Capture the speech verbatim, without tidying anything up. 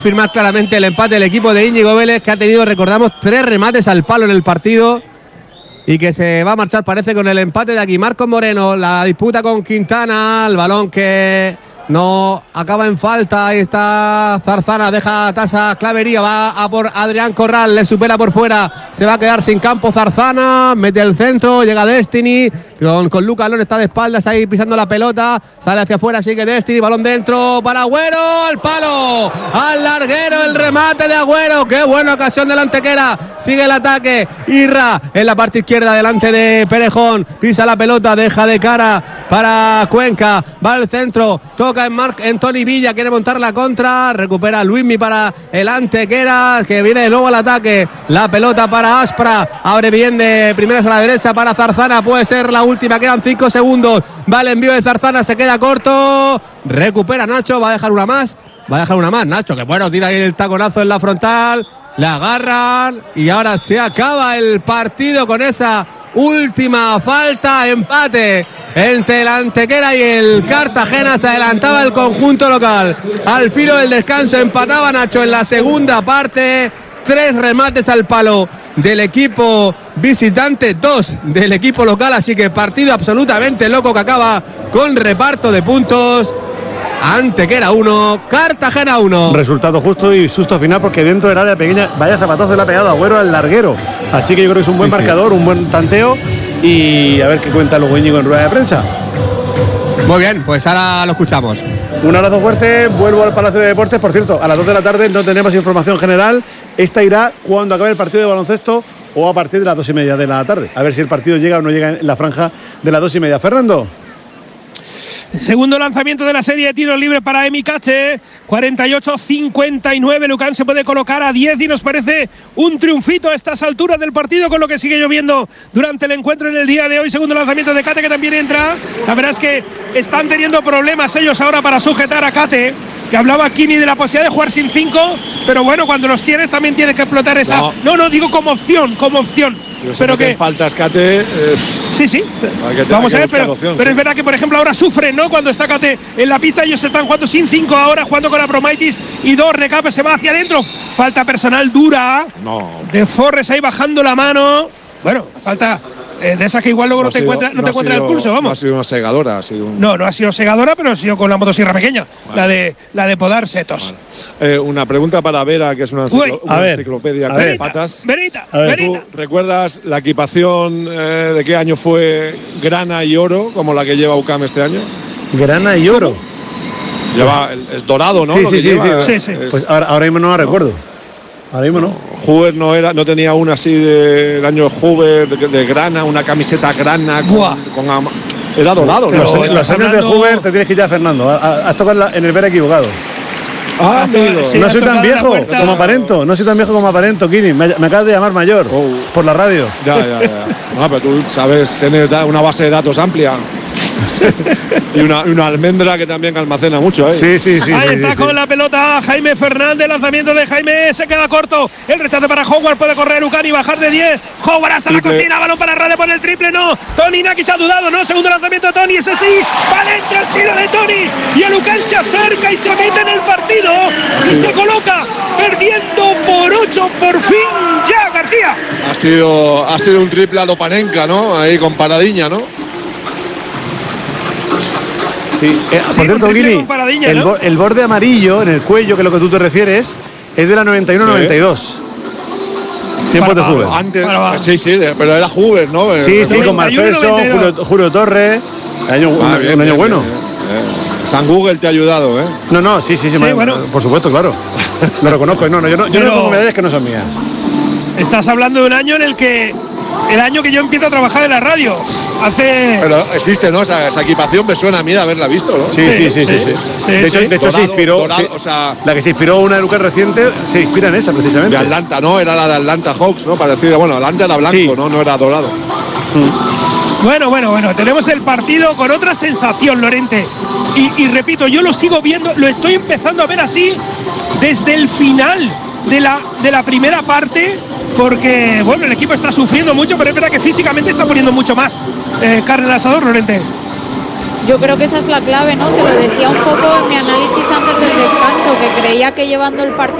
Firmar claramente el empate del equipo de Íñigo Vélez, que ha tenido, recordamos, tres remates al palo en el partido y que se va a marchar, parece, con el empate de aquí. Marcos Moreno, la disputa con Quintana, el balón que no acaba en falta. Ahí está Zarzana, deja tasa Clavería, va a por Adrián Corral, le supera por fuera, se va a quedar sin campo Zarzana, mete el centro, llega Destiny, con, con Luca Alón, está de espaldas ahí pisando la pelota, sale hacia afuera, sigue Destiny, balón dentro para Agüero, al palo, al larguero, el remate de Agüero, qué buena ocasión del Antequera, sigue el ataque, Irra en la parte izquierda delante de Perejón, pisa la pelota, deja de cara para Cuenca, va al centro, toca en, Mar en Tony Villa, quiere montar la contra, recupera Luismi para el Antequera, que viene de nuevo al ataque, la pelota para Aspra, abre bien de primeras a la derecha para Zarzana, puede ser la última, quedan cinco segundos, va el envío de Zarzana, se queda corto, recupera Nacho, va a dejar una más, va a dejar una más, Nacho, que bueno, tira ahí el taconazo en la frontal, le agarran y ahora se acaba el partido con esa última falta, empate entre el Antequera y el Cartagena, se adelantaba el conjunto local, al filo del descanso empataba Nacho en la segunda parte, tres remates al palo del equipo visitante, dos del equipo local, así que partido absolutamente loco que acaba con reparto de puntos. Antequera uno, Cartagena uno. Resultado justo y susto final porque dentro del área pequeña, vaya zapatazo le ha pegado Agüero al larguero. Así que yo creo que es un buen sí, marcador, sí. un buen tanteo y a ver qué cuenta luego Íñigo en rueda de prensa. Muy bien, pues ahora lo escuchamos. Un abrazo fuerte, vuelvo al Palacio de Deportes. Por cierto, a las dos de la tarde no tenemos información general. Esta irá cuando acabe el partido de baloncesto o a partir de las dos y media de la tarde. A ver si el partido llega o no llega en la franja de las dos y media. Fernando. Segundo lanzamiento de la serie de tiros libres para Emi Cache, cuarenta y ocho cincuenta y nueve. Lucán se puede colocar a diez y nos parece un triunfito a estas alturas del partido, con lo que sigue lloviendo durante el encuentro en el día de hoy. Segundo lanzamiento de Cate, que también entra. La verdad es que están teniendo problemas ellos ahora para sujetar a Cate, que hablaba Kini de la posibilidad de jugar sin cinco, pero bueno, cuando los tienes también tienes que explotar esa. No, no, no digo como opción, como opción. Pero que falta Cate. Es... Sí, sí. Que, Vamos a ver, pero, opción, pero sí. es verdad que, por ejemplo, ahora sufren, ¿no? Cuando está Cate en la pista, ellos están jugando sin cinco ahora, jugando con Abromaitis y dos. Recape se va hacia adentro. Falta personal dura. No. De Forres ahí bajando la mano. Bueno, falta. Eh, de esas que igual luego no, no te encuentras no no encuentra el pulso, vamos. No ha sido una segadora, ha sido un... No, no ha sido segadora, pero ha sido con la motosierra pequeña, vale. la de la de podar setos. Vale. Eh, una pregunta para Vera, que es una, enciclo, una ver, enciclopedia con Verita, patas. Verita, ¿Tú recuerdas la equipación eh, de qué año fue grana y oro, como la que lleva U C A M este año? Grana y oro. Lleva, es dorado, ¿no? Sí, Lo sí, que sí, lleva, sí. sí, sí. Es, pues ahora, ahora mismo no la recuerdo. Ahora mismo no. Huber no era, no tenía una así de, del año Huber de, de grana, una camiseta grana con, con era dorado, ¿no? Los, los, los años de Huber te tienes que ir ya, Fernando. Has tocado en el ver equivocado. Ah, amigo. Sí, no soy tan viejo como aparento, no soy tan viejo como aparento, Kini. Me, me acabas de llamar mayor oh. por la radio. Ya, ya, ya. No, pero tú sabes tener una base de datos amplia. y una, una almendra que también almacena mucho, ¿eh? Sí, sí, sí. Ahí sí, está sí, con sí. la pelota Jaime Fernández, lanzamiento de Jaime, se queda corto, el rechace para Howard, puede correr Lucán y bajar de diez, Howard hasta triple. La cocina, balón para Rade, pone el triple, no, Tony Naki se ha dudado, no, segundo lanzamiento de Tony, ese sí, va dentro el tiro de Tony, y el Lucán se acerca y se mete en el partido, y se coloca perdiendo por ocho, por fin, ya García. Ha sido, ha sido un triple a Lopanenka, ¿no? Ahí con Paradiña, ¿no? Sí, eh, sí, por cierto, Guini, el, ¿no? bo el borde amarillo en el cuello, que es lo que tú te refieres, es de la noventa y uno noventa y dos. Sí. Tiempo de Huber. Antes, para, sí, sí, de, pero era Huber, ¿no? Sí, sí, con Marfelson, Julio, Julio Torres. Año, ah, un, bien, un año bien, bueno. Bien, bien. San Google te ha ayudado, ¿eh? No, no, sí, sí, sí, sí me, bueno. por supuesto, claro. Lo reconozco. No, no, yo no, yo no pongo medallas que no son mías. Estás hablando de un año en el que el año que yo empiezo a trabajar en la radio. Hace. Pero existe, ¿no? Esa, esa equipación me suena a mí de haberla visto, ¿no? Sí, sí, sí, sí. sí, sí. sí de hecho, sí. de hecho dorado, se inspiró. Dorado, sí, o sea, la que se inspiró una de Lucas reciente se inspira en esa, precisamente. De Atlanta, ¿no? Era la de Atlanta Hawks, ¿no? Parecida. Bueno, Atlanta era blanco, sí. ¿no? No era dorado. Mm. Bueno, bueno, bueno. Tenemos el partido con otra sensación, Lorente. Y, y repito, yo lo sigo viendo, lo estoy empezando a ver así desde el final de la, de la primera parte. Porque, bueno, el equipo está sufriendo mucho, pero es verdad que físicamente está poniendo mucho más eh, carne al asador, Lorente. Yo creo que esa es la clave, ¿no? Te lo decía un poco en mi análisis antes del descanso, que creía que llevando el partido